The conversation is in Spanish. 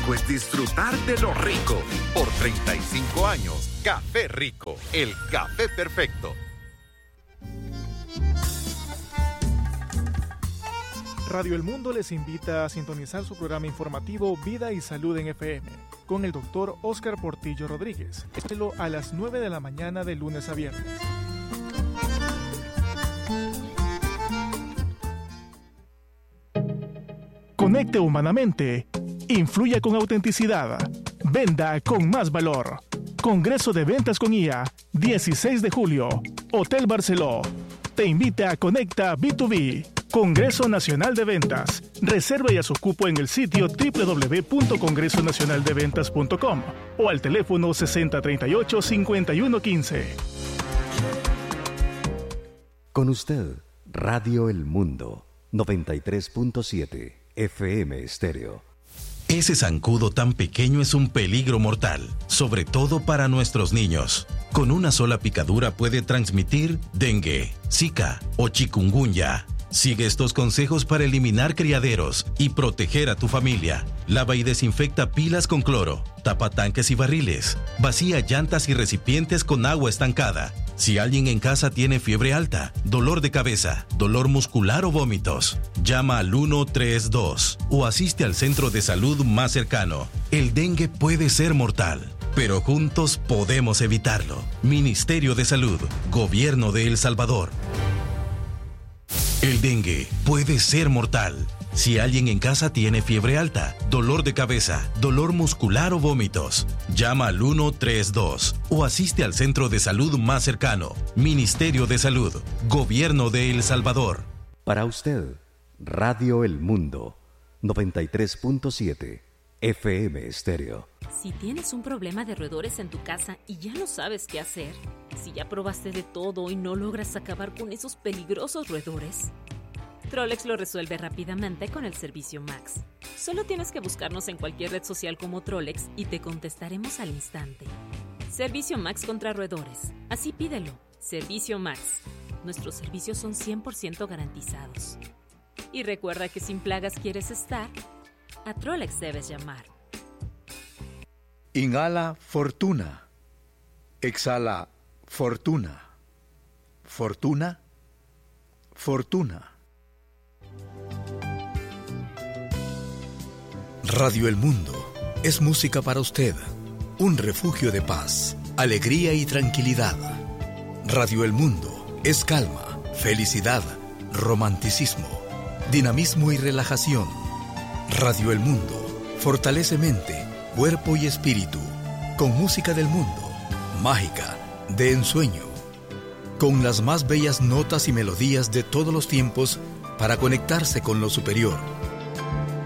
rico es disfrutar de lo rico. Por 35 años, Café Rico, el café perfecto. Radio El Mundo les invita a sintonizar su programa informativo Vida y Salud en FM con el doctor Óscar Portillo Rodríguez. Escúchelo a las 9 de la mañana de lunes a viernes. Conecte humanamente. Influya con autenticidad. Venda con más valor. Congreso de Ventas con IA, 16 de julio. Hotel Barceló. Te invita a Conecta B2B. Congreso Nacional de Ventas. Reserva ya su cupo en el sitio www.congresonacionaldeventas.com o al teléfono 6038-5115. Con usted, Radio El Mundo, 93.7 FM Estéreo. Ese zancudo tan pequeño es un peligro mortal, sobre todo para nuestros niños. Con una sola picadura puede transmitir dengue, zika o chikungunya. Sigue estos consejos para eliminar criaderos y proteger a tu familia. Lava y desinfecta pilas con cloro, tapa tanques y barriles, vacía llantas y recipientes con agua estancada. Si alguien en casa tiene fiebre alta, dolor de cabeza, dolor muscular o vómitos, llama al 132 o asiste al centro de salud más cercano. El dengue puede ser mortal, pero juntos podemos evitarlo. Ministerio de Salud, Gobierno de El Salvador. El dengue puede ser mortal. Si alguien en casa tiene fiebre alta, dolor de cabeza, dolor muscular o vómitos, llama al 132 o asiste al centro de salud más cercano. Ministerio de Salud, Gobierno de El Salvador. Para usted, Radio El Mundo, 93.7 FM Estéreo. Si tienes un problema de roedores en tu casa y ya no sabes qué hacer, si ya probaste de todo y no logras acabar con esos peligrosos roedores, Trolex lo resuelve rápidamente con el servicio Max. Solo tienes que buscarnos en cualquier red social como Trolex y te contestaremos al instante. Servicio Max contra roedores. Así pídelo. Servicio Max. Nuestros servicios son 100% garantizados. Y recuerda que sin plagas quieres estar, a Trolex debes llamar. Inhala Fortuna. Exhala Fortuna. Fortuna. Fortuna. Radio El Mundo es música para usted, un refugio de paz, alegría y tranquilidad. Radio El Mundo es calma, felicidad, romanticismo, dinamismo y relajación. Radio El Mundo fortalece mente, cuerpo y espíritu, con música del mundo, mágica, de ensueño, con las más bellas notas y melodías de todos los tiempos para conectarse con lo superior.